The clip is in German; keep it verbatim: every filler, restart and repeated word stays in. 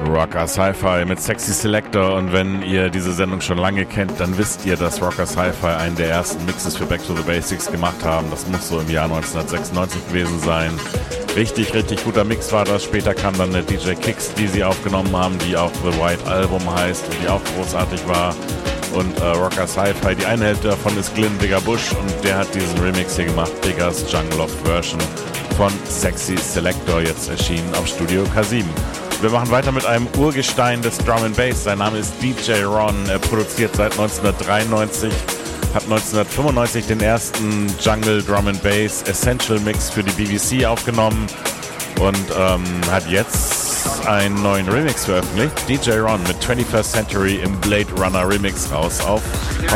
Rocker Sci-Fi mit Sexy Selector, und wenn ihr diese Sendung schon lange kennt, dann wisst ihr, dass Rocker Sci-Fi einen der ersten Mixes für Back to the Basics gemacht haben. Das muss so im Jahr neunzehnhundertsechsundneunzig gewesen sein. Richtig, richtig guter Mix war das. Später kam dann eine D J Kicks, die sie aufgenommen haben, die auch The White Album heißt und die auch großartig war. Und äh, Rocker Sci-Fi, die eine Hälfte davon ist Glyn Bigger Bush, und der hat diesen Remix hier gemacht, Biggers Jungle of Version von Sexy Selector, jetzt erschienen auf Studio K sieben. Wir machen weiter mit einem Urgestein des Drum and Bass. Sein Name ist D J Ron. Er produziert seit neunzehnhundertdreiundneunzig, hat neunzehnhundertfünfundneunzig den ersten Jungle Drum and Bass Essential Mix für die B B C aufgenommen und ähm, hat jetzt einen neuen Remix veröffentlicht. D J Ron mit twenty-first Century im Blade Runner Remix raus auf